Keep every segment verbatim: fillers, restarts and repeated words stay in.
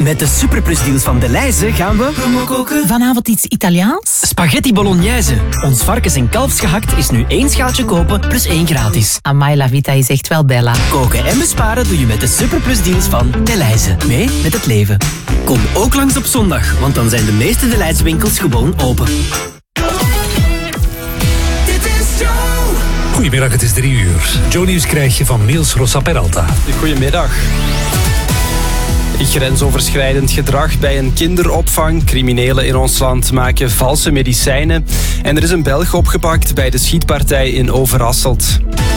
Met de superplusdeals van Delhaize gaan we... Promo koken. Vanavond iets Italiaans? Spaghetti bolognese. Ons varkens- en kalfsgehakt is nu één schaaltje kopen plus één gratis. Amai, la vita is echt wel bella. Koken en besparen doe je met de superplusdeals van Delhaize. Mee met het leven. Kom ook langs op zondag, want dan zijn de meeste Delhaize winkels gewoon open. Goedemiddag, het is drie uur. Joe-nieuws krijg je van Niels Rosa Peralta. Goedemiddag. Grensoverschrijdend gedrag bij een kinderopvang. Criminelen in ons land maken valse medicijnen. En er is een Belg opgepakt bij de schietpartij in Overasselt.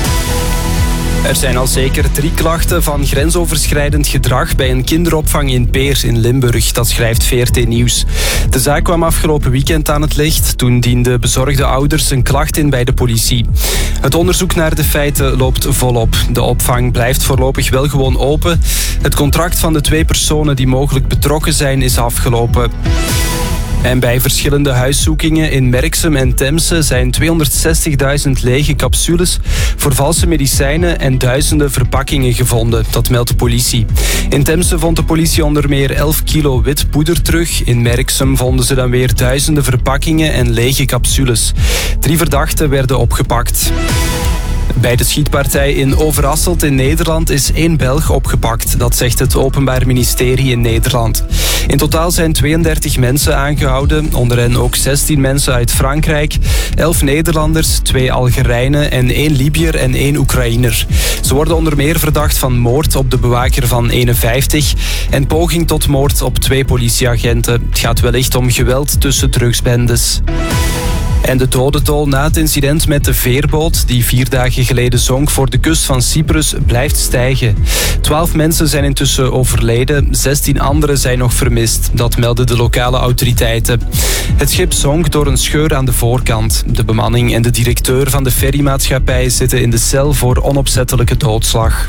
Er zijn al zeker drie klachten van grensoverschrijdend gedrag bij een kinderopvang in Peer in Limburg. Dat schrijft V R T Nieuws. De zaak kwam afgelopen weekend aan het licht. Toen dienden bezorgde ouders een klacht in bij de politie. Het onderzoek naar de feiten loopt volop. De opvang blijft voorlopig wel gewoon open. Het contract van de twee personen die mogelijk betrokken zijn is afgelopen. En bij verschillende huiszoekingen in Merksem en Temse zijn tweehonderdzestigduizend lege capsules voor valse medicijnen en duizenden verpakkingen gevonden. Dat meldt de politie. In Temse vond de politie onder meer elf kilo wit poeder terug. In Merksem vonden ze dan weer duizenden verpakkingen en lege capsules. Drie verdachten werden opgepakt. Bij de schietpartij in Overasselt in Nederland is één Belg opgepakt. Dat zegt het Openbaar Ministerie in Nederland. In totaal zijn tweeëndertig mensen aangehouden. Onder hen ook zestien mensen uit Frankrijk, elf Nederlanders, twee Algerijnen en één Libiër en één Oekraïner. Ze worden onder meer verdacht van moord op de bewaker van eenenvijftig en poging tot moord op twee politieagenten. Het gaat wellicht om geweld tussen drugsbendes. En de dodentol na het incident met de veerboot die vier dagen geleden zonk voor de kust van Cyprus blijft stijgen. Twaalf mensen zijn intussen overleden, zestien anderen zijn nog vermist. Dat melden de lokale autoriteiten. Het schip zonk door een scheur aan de voorkant. De bemanning en de directeur van de ferrymaatschappij zitten in de cel voor onopzettelijke doodslag.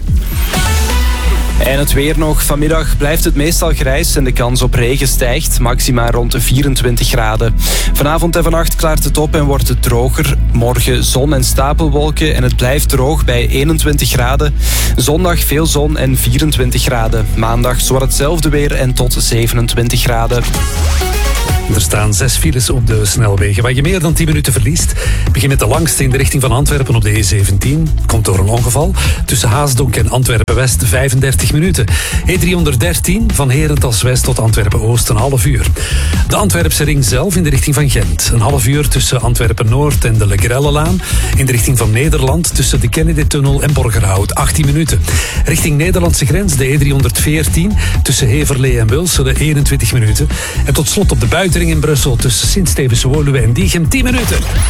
En het weer nog. Vanmiddag blijft het meestal grijs en de kans op regen stijgt. Maxima rond de vierentwintig graden. Vanavond en vannacht klaart het op en wordt het droger. Morgen zon en stapelwolken en het blijft droog bij eenentwintig graden. Zondag veel zon en vierentwintig graden. Maandag zowat hetzelfde weer en tot zevenentwintig graden. Er staan zes files op de snelwegen waar je meer dan tien minuten verliest. Begin met de langste in de richting van Antwerpen op de E zeventien. Komt door een ongeval. Tussen Haasdonk en Antwerpen-West vijfendertig minuten. E driehonderddertien van Herentals-West tot Antwerpen-Oost een half uur. De Antwerpse ring zelf in de richting van Gent. Een half uur tussen Antwerpen-Noord en de Legrellelaan. In de richting van Nederland tussen de Kennedy-tunnel en Borgerhout achttien minuten. Richting Nederlandse grens de E driehonderdveertien tussen Heverlee en Wulselen eenentwintig minuten. En tot slot op de buitenring in Brussel tussen Sint-Stevens-Woluwe en Diegem tien minuten.